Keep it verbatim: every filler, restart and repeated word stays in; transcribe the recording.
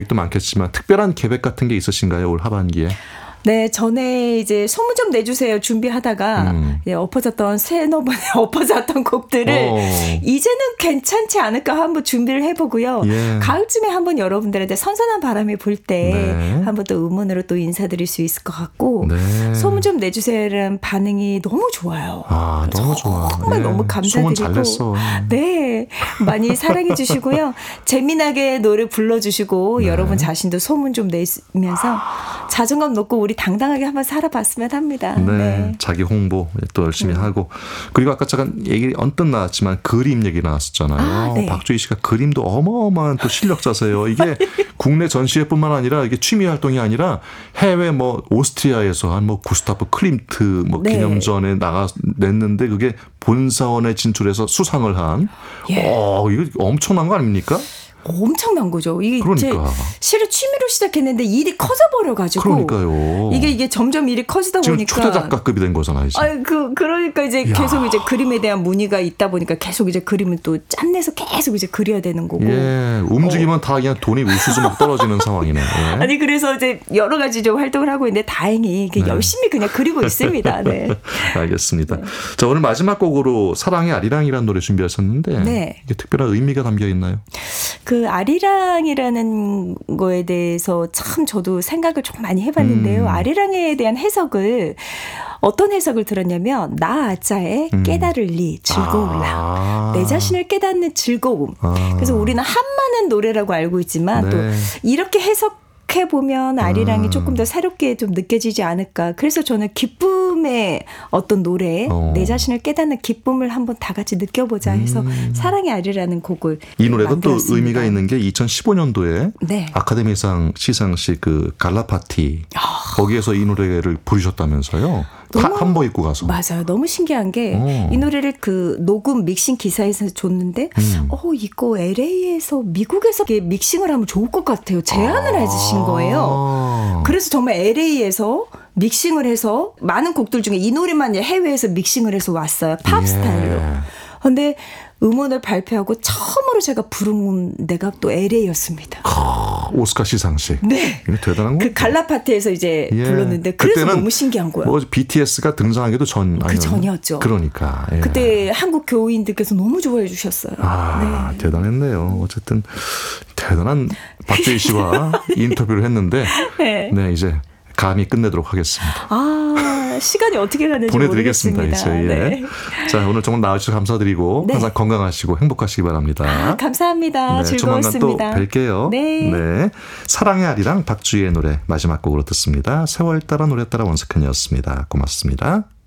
또 많겠지만 특별한 계획 같은 게 있으신가요? 올 하반기에? 네, 전에 이제 소문 좀 내주세요 준비하다가 음. 예, 엎어졌던 세너 번에 엎어졌던 곡들을 어. 이제는 괜찮지 않을까 한번 준비를 해보고요. 예. 가을쯤에 한번 여러분들한테 선선한 바람이 불 때 네. 한번 또 음원으로 또 인사드릴 수 있을 것 같고 네. 소문 좀 내주세요라는 반응이 너무 좋아요. 아, 너무 좋아. 정말 예. 너무 소문 감사드리고 잘 냈어. 네, 많이 사랑해 주시고요. 재미나게 노래 불러주시고 네. 여러분 자신도 소문 좀 내면서 자존감 높고 우리 당당하게 한번 살아봤으면 합니다. 네, 네. 자기 홍보 또 열심히 음. 하고 그리고 아까 잠깐 얘기 언뜻 나왔지만 그림 얘기 나왔었잖아요. 아, 네. 박주희 씨가 그림도 어마어마한 또 실력자세요. 이게 국내 전시회뿐만 아니라 이게 취미 활동이 아니라 해외 뭐 오스트리아에서 한 뭐 구스타프 클림트 뭐 네. 기념전에 나가 냈는데 그게 본사원에 진출해서 수상을 한. 예. 어, 이거 엄청난 거 아닙니까? 엄청난 거죠. 이게 그러니까. 제 실은 취미로 시작했는데 일이 커져 버려가지고 그러니까요. 이게 이게 점점 일이 커지다 지금 보니까 초대 작가급이 된 거잖아요. 이제. 아, 그 그러니까 이제 이야. 계속 이제 그림에 대한 문의가 있다 보니까 계속 이제 그림을 또 짠내서 계속 이제 그려야 되는 거고. 예, 움직이면 어. 다 그냥 돈이 우수수목 떨어지는 상황이네. 예. 아니 그래서 이제 여러 가지 좀 활동을 하고 있는데 다행히 네. 열심히 그냥 그리고 있습니다. 네. 알겠습니다. 네. 자, 오늘 마지막 곡으로 사랑의 아리랑이라는 노래 준비하셨는데 네. 이게 특별한 의미가 담겨 있나요? 그 아리랑이라는 거에 대해서 참 저도 생각을 좀 많이 해봤는데요. 음. 아리랑에 대한 해석을 어떤 해석을 들었냐면 나 아자의 음. 깨달을리 즐거울라. 아. 내 자신을 깨닫는 즐거움. 아. 그래서 우리는 한마는 노래라고 알고 있지만 네. 또 이렇게 해석 해보면 아리랑이 음. 조금 더 새롭게 좀 느껴지지 않을까. 그래서 저는 기쁨의 어떤 노래, 어. 내 자신을 깨닫는 기쁨을 한번 다 같이 느껴보자 해서 음. 사랑의 아리라는 곡을 이 노래가 또 만들었습니다. 의미가 있는 게 이천십오 년도에 네. 아카데미상 시상식 그 갈라 파티 거기에서 이 노래를 부르셨다면서요? 하, 한복 입고 가서. 맞아요. 너무 신기한 게 이 오. 노래를 그 녹음 믹싱 기사에서 줬는데 음. 어 이거 엘에이에서 미국에서 이렇게 믹싱을 하면 좋을 것 같아요. 제안을 해주신 거예요. 아. 그래서 정말 엘에이에서 믹싱을 해서 많은 곡들 중에 이 노래만 해외에서 믹싱을 해서 왔어요. 팝 예. 스타일로. 근데 음원을 발표하고 처음으로 제가 부른 데가 또 엘에이였습니다. 오스카 시상식. 네. 이거 대단한 거. 그 갈라 파티에서 이제 예. 불렀는데 그래서 그때는 너무 신기한 거예요. 뭐 비티에스가 등장하기도 전 그 아니었나? 전이었죠. 그러니까. 예. 그때 한국 교인들께서 너무 좋아해 주셨어요. 아, 네. 대단했네요. 어쨌든 대단한 박주희 씨와 인터뷰를 했는데 네. 네, 이제 감히 끝내도록 하겠습니다. 아, 시간이 어떻게 가는지 보내드리겠습니다. 모르겠습니다. 이제. 예. 네. 자, 오늘 정말 나와주셔서 감사드리고 네. 항상 건강하시고 행복하시기 바랍니다. 아, 감사합니다. 네, 조만간 또 즐거웠습니다. 뵐게요. 네. 네. 사랑의 아리랑 박주희의 노래 마지막 곡으로 듣습니다. 세월 따라 노래 따라 원석현이었습니다. 고맙습니다.